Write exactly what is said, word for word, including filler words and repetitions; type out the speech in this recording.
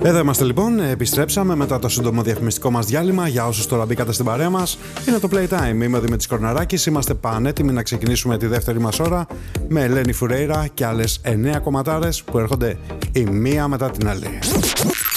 Εδώ είμαστε λοιπόν, επιστρέψαμε μετά το σύντομο διαφημιστικό μας διάλειμμα. Για όσους τώρα μπήκατε στην παρέα μας, είναι το Playtime. Είμαι ο Δημήτρης Κορναράκης, είμαστε πανέτοιμοι να ξεκινήσουμε τη δεύτερη μας ώρα με Ελένη Φουρέιρα και άλλες εννέα κομματάρες που έρχονται η μία μετά την άλλη.